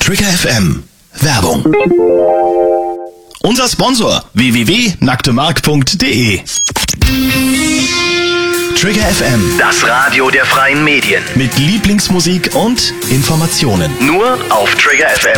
Trigger FM. Werbung. Unser Sponsor www.nacktemark.de. Trigger FM. Das Radio der freien Medien. Mit Lieblingsmusik und Informationen. Nur auf Trigger FM.